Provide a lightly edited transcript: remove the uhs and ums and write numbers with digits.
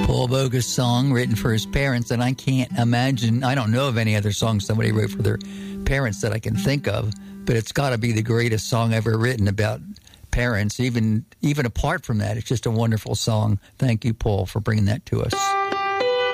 Paul Bogus song written for his parents, and I can't imagine, I don't know of any other song somebody wrote for their parents that I can think of, but it's got to be the greatest song ever written about parents. Even apart from that, it's just a wonderful song. Thank you, Paul, for bringing that to us.